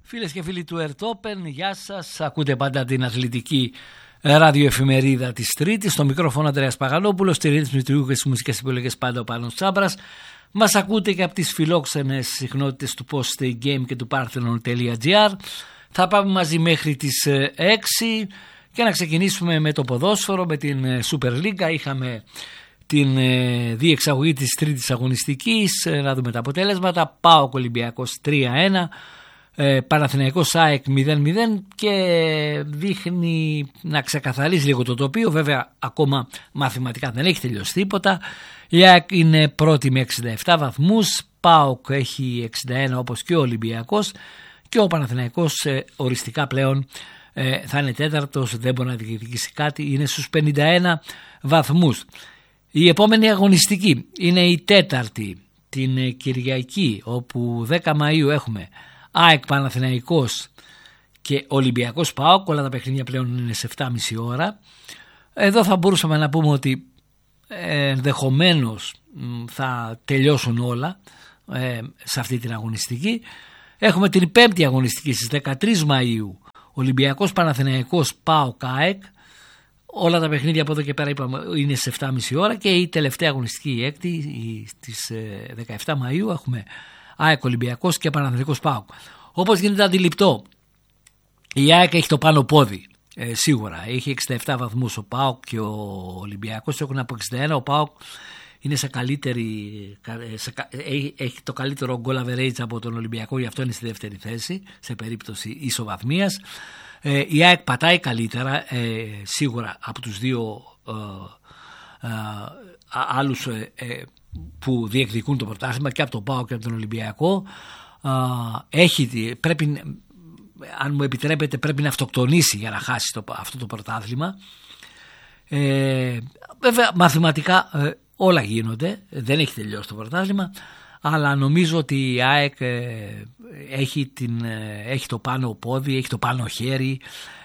Φίλες και φίλοι του Earth Open, γεια σας. Ακούτε πάντα την αθλητική ραδιοεφημερίδα της Τρίτης. Στο μικρόφωνο Ανδρέας Παγαλόπουλος, στη ρύθμιση του ήχου και στις μουσικές επιλογές πάντα ο Πάνος Τσάμπρας. Μας ακούτε και από τις φιλόξενες συχνότητες του Post Game και του Parthenon.gr. Θα πάμε μαζί μέχρι τις 6 και να ξεκινήσουμε με το ποδόσφαιρο, με την Super League. Είχαμε την διεξαγωγή της τρίτης αγωνιστικής, να δούμε τα αποτέλεσματα. ΠΑΟΚ Ολυμπιακός 3-1, Παναθηναϊκός ΑΕΚ 0-0 και δείχνει να ξεκαθαρίζει λίγο το τοπίο. Βέβαια ακόμα μαθηματικά δεν έχει τελειώσει τίποτα. Η ΑΕΚ είναι πρώτη με 67 βαθμούς, ΠΑΟΚ έχει 61 όπως και ο Ολυμπιακός και ο Παναθηναϊκός οριστικά πλέον θα είναι τέταρτος, δεν μπορεί να διεκδικήσει κάτι, είναι στους 51 βαθμούς. Η επόμενη αγωνιστική είναι η τέταρτη, την Κυριακή, όπου 10 Μαΐου έχουμε ΑΕΚ Παναθηναϊκός και Ολυμπιακός ΠΑΟΚ. Όλα τα παιχνίδια πλέον είναι σε 7,5 ώρα. Εδώ θα μπορούσαμε να πούμε ότι ενδεχομένως θα τελειώσουν όλα σε αυτή την αγωνιστική. Έχουμε την πέμπτη αγωνιστική στις 13 Μαΐου, Ολυμπιακός Παναθηναϊκός ΠΑΟΚ ΑΕΚ. Όλα τα παιχνίδια από εδώ και πέρα είπαμε είναι σε 7,5 ώρα και η τελευταία αγωνιστική, η έκτη, στις 17 Μαΐου έχουμε ΑΕΚ Ολυμπιακός και Παναθηναϊκός ΠΑΟΚ. Όπως γίνεται αντιληπτό, η ΑΕΚ έχει το πάνω πόδι, σίγουρα. Έχει 67 βαθμούς ο ΠΑΟΚ και ο Ολυμπιακός έχουν από 61. Ο ΠΑΟΚ είναι έχει το καλύτερο goal average από τον Ολυμπιακό, γι' αυτό είναι στη δεύτερη θέση σε περίπτωση ισοβαθμίας. Η ΑΕΚ πατάει καλύτερα, σίγουρα από τους δύο άλλους που διεκδικούν το πρωτάθλημα, και από τον ΠΑΟΚ και από τον Ολυμπιακό. Πρέπει, αν μου επιτρέπετε, πρέπει να αυτοκτονήσει για να χάσει αυτό το πρωτάθλημα. Βέβαια μαθηματικά όλα γίνονται, δεν έχει τελειώσει το πρωτάθλημα, αλλά νομίζω ότι η ΑΕΚ έχει το πάνω πόδι, έχει το πάνω χέρι,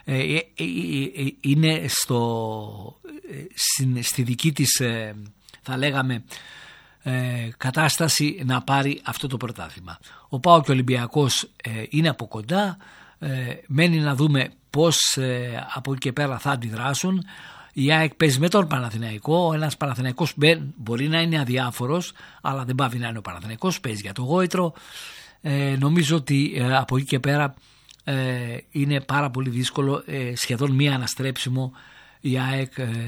είναι στη δική της, θα λέγαμε, κατάσταση να πάρει αυτό το πρωτάθλημα. Ο ΠΑΟΚ και ο Ολυμπιακός είναι από κοντά, μένει να δούμε πώς από εκεί και πέρα θα αντιδράσουν. Η ΑΕΚ παίζει με τον Παναθηναϊκό. Ένας Παναθηναϊκός μπορεί να είναι αδιάφορος, αλλά δεν πάβει να είναι ο Παναθηναϊκός, παίζει για το γόητρο. Νομίζω ότι από εκεί και πέρα είναι πάρα πολύ δύσκολο, σχεδόν μία αναστρέψιμο, η ΑΕΚ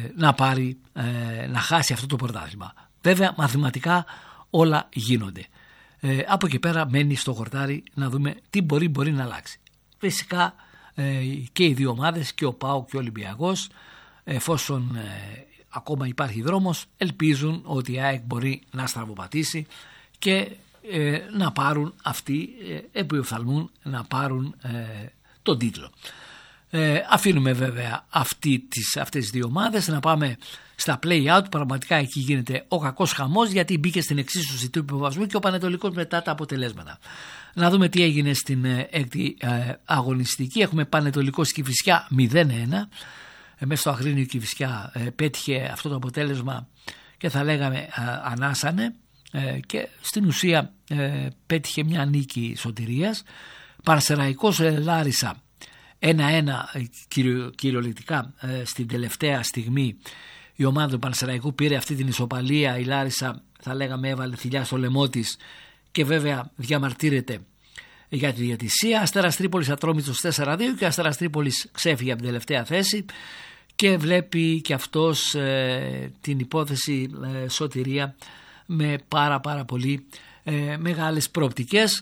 να χάσει αυτό το πρωτάθλημα. Βέβαια μαθηματικά όλα γίνονται. Από εκεί πέρα μένει στο χορτάρι να δούμε τι μπορεί να αλλάξει. Φυσικά και οι δύο ομάδες, και ο ΠΑΟΚ και ο Ολυμπιακός, εφόσον ακόμα υπάρχει δρόμος, ελπίζουν ότι η ΑΕΚ μπορεί να στραβοπατήσει και να πάρουν αυτοί επιοφθαλμούν να πάρουν τον τίτλο. Αφήνουμε βέβαια αυτές τις δύο ομάδες να πάμε στα play-out. Πραγματικά εκεί γίνεται ο κακός χαμός, γιατί μπήκε στην εξίσωση του υποβασμού και ο Πανετολικός μετά τα αποτελέσματα. Να δούμε τι έγινε στην έκτη αγωνιστική. Έχουμε Πανετολικός Κηφισιά 0-1. Μέσα στο Αγρίνιο η Κηφισιά πέτυχε αυτό το αποτέλεσμα και θα λέγαμε ανάσανε, και στην ουσία πέτυχε μια νίκη σωτηρίας. Πανσεραϊκός Λάρισα 1-1, κυριολεκτικά στην τελευταία στιγμή η ομάδα του Πανσεραϊκού πήρε αυτή την ισοπαλία. Η Λάρισα, θα λέγαμε, έβαλε θηλιά στο λαιμό της και βέβαια διαμαρτύρεται για τη διαιτησία. Αστέρας Τρίπολης Ατρόμητος 4-2 και Αστέρας Τρίπολης ξέφυγε από την τελευταία θέση και βλέπει και αυτός την υπόθεση σωτηρία με πάρα πολύ μεγάλες προοπτικές.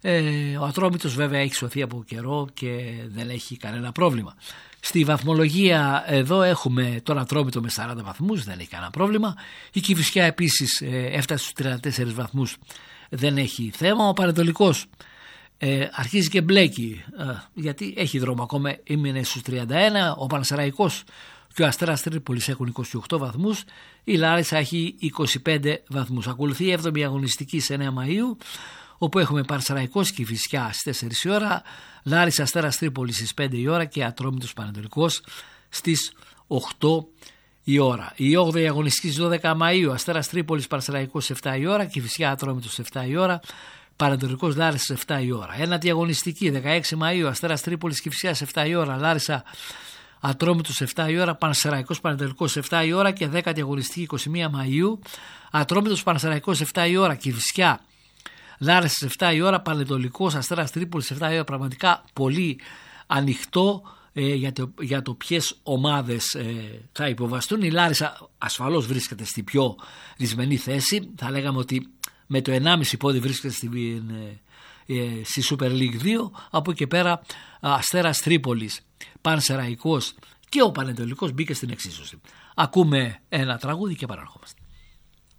Ο Ατρόμητος βέβαια έχει σωθεί από καιρό και δεν έχει κανένα πρόβλημα. Στη βαθμολογία εδώ έχουμε τον Ατρόμητο με 40 βαθμούς, δεν έχει κανένα πρόβλημα. Η Κηφισιά επίσης έφτασε στους 34 βαθμούς, δεν έχει θέμα. Ο Πανετολικός αρχίζει και μπλέκει, γιατί έχει δρόμο ακόμα, έμεινε στους 31. Ο Πανσεραϊκός και ο Αστέρας Τρίπολης έχουν 28 βαθμούς. Η Λάρισα έχει 25 βαθμούς. Ακολουθεί η 7η αγωνιστική σε 9 Μαΐου, όπου έχουμε Πανσεραϊκός Κηφισιά στις 4 η ώρα, Λάρισα Αστέρας Τρίπολης στις 5 η ώρα και Ατρόμητος Πανετολικός στις 8 η ώρα. Η 8η αγωνιστική στις 12 Μαΐου, Αστέρας Τρίπολης Πανσεραϊκός στις 7 η ώρα, Κηφισιά Ατρόμητος στις 7 η ώρα, Πανετολικός Λάρισας 7 η ώρα. Ένατη αγωνιστική 16 Μαΐου Αστέρας Τρίπολης Κηφισιάς 7 η ώρα. Λάρισα Ατρόμητος 7 η ώρα. Πανσεραϊκός Πανετολικός 7 η ώρα. Και 10η αγωνιστική 21 Μαΐου Ατρόμητος Πανσεραϊκός 7 η ώρα. Κηφισιά Λάρισας 7 η ώρα. Πανετολικός Αστέρας Τρίπολης 7 η ώρα. Πραγματικά πολύ ανοιχτό για το ποιες ομάδες θα υποβαστούν. Η Λάρισα ασφαλώς βρίσκεται στη πιο δυσμενή θέση. Θα λέγαμε ότι με το 1,5 πόδι βρίσκεται στη Super League 2. Από εκεί και πέρα Αστέρας Τρίπολης, Πανσεραϊκός και ο Πανετολικός μπήκε στην εξίσωση. Ακούμε ένα τραγούδι και παραρχόμαστε.